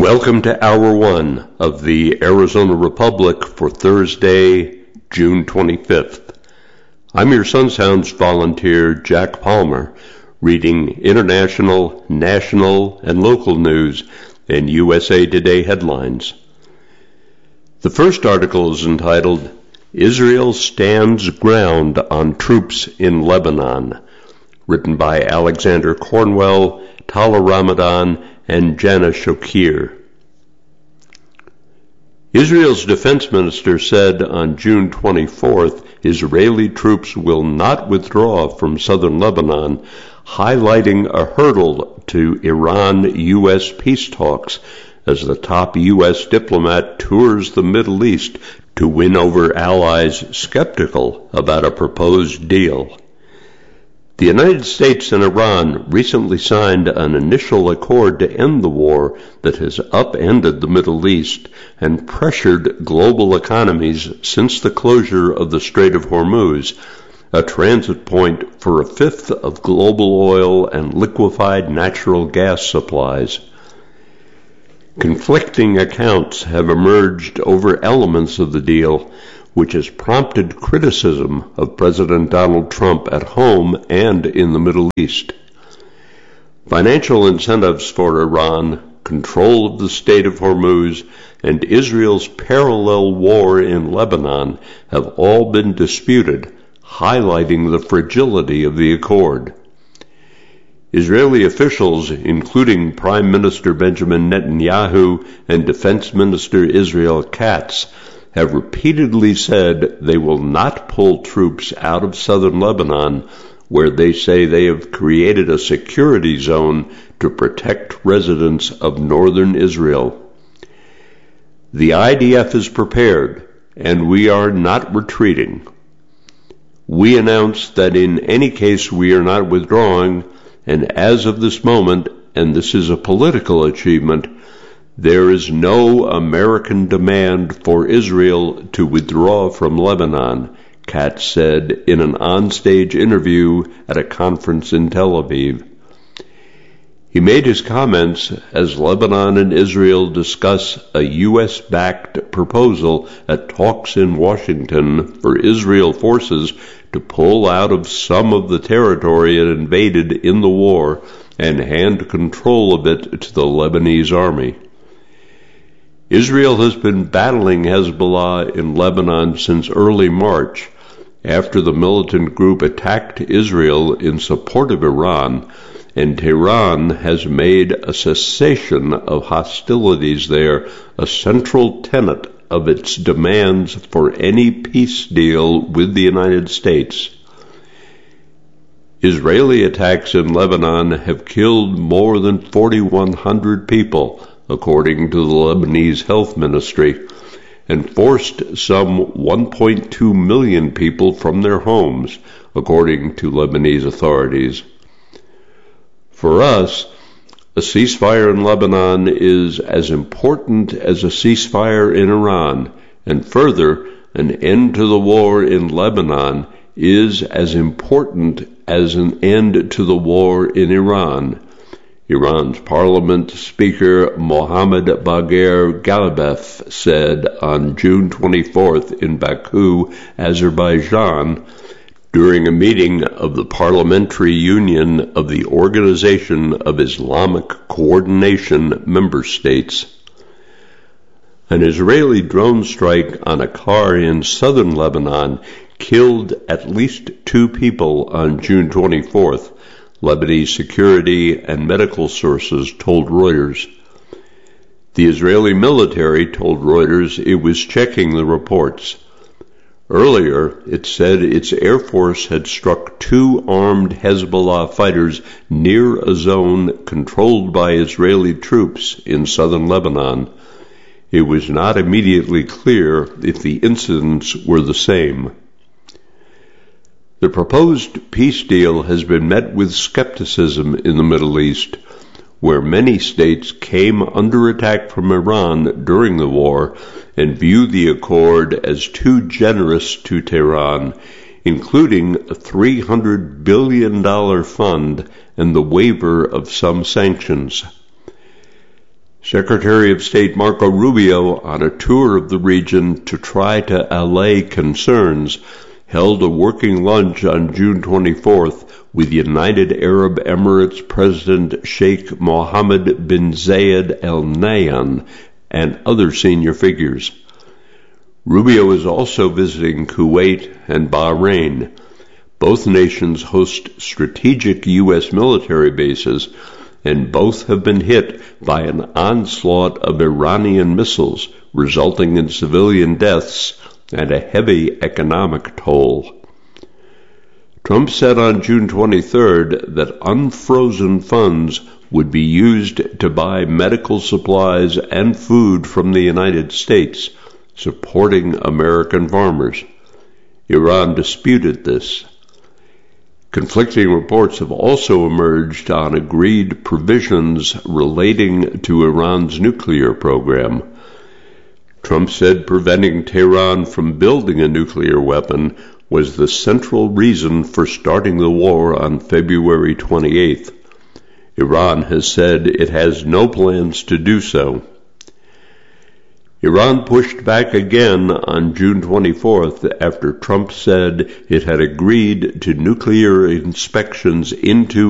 Welcome to Hour 1 of the Arizona Republic for Thursday, June 25th. I'm your Sunsounds volunteer, Jack Palmer, reading international, national, and local news and USA Today headlines. The first article is entitled, Israel Stands Ground on Troops in Lebanon, written by Alexander Cornwell, Tala Ramadan, and Jana Shokir. Israel's defense minister said on June 24th Israeli troops will not withdraw from southern Lebanon, highlighting a hurdle to Iran-U.S. peace talks as the top U.S. diplomat tours the Middle East to win over allies skeptical about a proposed deal. The United States and Iran recently signed an initial accord to end the war that has upended the Middle East and pressured global economies since the closure of the Strait of Hormuz, a transit point for a fifth of global oil and liquefied natural gas supplies. Conflicting accounts have emerged over elements of the deal, which has prompted criticism of President Donald Trump at home and in the Middle East. Financial incentives for Iran, control of the Strait of Hormuz, and Israel's parallel war in Lebanon have all been disputed, highlighting the fragility of the accord. Israeli officials, including Prime Minister Benjamin Netanyahu and Defense Minister Israel Katz, have repeatedly said they will not pull troops out of southern Lebanon, where they say they have created a security zone to protect residents of northern Israel. The IDF is prepared, and we are not retreating. We announced that in any case we are not withdrawing, and as of this moment, and this is a political achievement, there is no American demand for Israel to withdraw from Lebanon, Katz said in an onstage interview at a conference in Tel Aviv. He made his comments as Lebanon and Israel discuss a U.S.-backed proposal at talks in Washington for Israel forces to pull out of some of the territory it invaded in the war and hand control of it to the Lebanese army. Israel has been battling Hezbollah in Lebanon since early March, after the militant group attacked Israel in support of Iran, and Tehran has made a cessation of hostilities there a central tenet of its demands for any peace deal with the United States. Israeli attacks in Lebanon have killed more than 4,100 people, according to the Lebanese Health Ministry, and forced some 1.2 million people from their homes, according to Lebanese authorities. For us, a ceasefire in Lebanon is as important as a ceasefire in Iran, and further, an end to the war in Lebanon is as important as an end to the war in Iran. Iran's parliament speaker Mohammad Bagher Ghalibaf said on June 24th in Baku, Azerbaijan, during a meeting of the Parliamentary Union of the Organization of Islamic Coordination member states. An Israeli drone strike on a car in southern Lebanon killed at least 2 people on June 24th, Lebanese security and medical sources told Reuters. The Israeli military told Reuters it was checking the reports. Earlier, it said its Air Force had struck 2 armed Hezbollah fighters near a zone controlled by Israeli troops in southern Lebanon. It was not immediately clear if the incidents were the same. The proposed peace deal has been met with skepticism in the Middle East, where many states came under attack from Iran during the war and view the accord as too generous to Tehran, including a $300 billion fund and the waiver of some sanctions. Secretary of State Marco Rubio, on a tour of the region to try to allay concerns, held a working lunch on June 24th with United Arab Emirates President Sheikh Mohammed bin Zayed Al Nahyan and other senior figures. Rubio is also visiting Kuwait and Bahrain. Both nations host strategic U.S. military bases, and both have been hit by an onslaught of Iranian missiles, resulting in civilian deaths and a heavy economic toll. Trump said on June 23rd that unfrozen funds would be used to buy medical supplies and food from the United States, supporting American farmers. Iran disputed this. Conflicting reports have also emerged on agreed provisions relating to Iran's nuclear program. Trump said preventing Tehran from building a nuclear weapon was the central reason for starting the war on February 28th. Iran has said it has no plans to do so. Iran pushed back again on June 24th after Trump said it had agreed to nuclear inspections into